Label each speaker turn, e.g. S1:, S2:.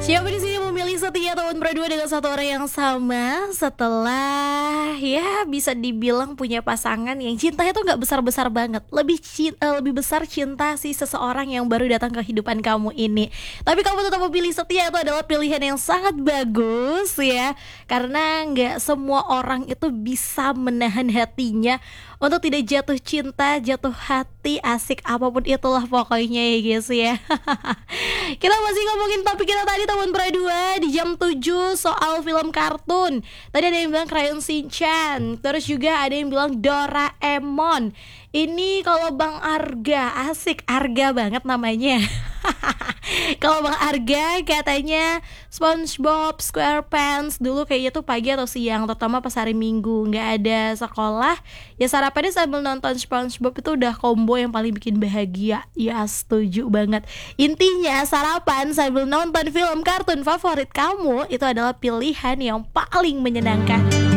S1: Siapa di sini memilih setia tahun berdua dengan satu orang yang sama setelah ya bisa dibilang punya pasangan yang cintanya tuh nggak besar-besar banget, lebih besar cinta si seseorang yang baru datang ke kehidupan kamu ini. Tapi kamu tetap memilih setia, itu adalah pilihan yang sangat bagus ya, karena nggak semua orang itu bisa menahan hatinya untuk tidak jatuh cinta, jatuh hati, asik apapun itulah pokoknya ya guys ya. Kita masih ngomongin topik kita tadi tahun berdua di jam 7 soal film kartun. Tadi ada yang bilang Crayon Shinchan, terus juga ada yang bilang Doraemon. Ini kalau Bang Arga, asik, Arga banget namanya. Kalau Bang Arga katanya SpongeBob SquarePants. Dulu kayaknya tuh pagi atau siang, terutama pas hari Minggu nggak ada sekolah, ya sarapannya sambil nonton SpongeBob itu udah combo yang paling bikin bahagia. Ya setuju banget. Intinya sarapan sambil nonton film kartun favorit kamu itu adalah pilihan yang paling menyenangkan.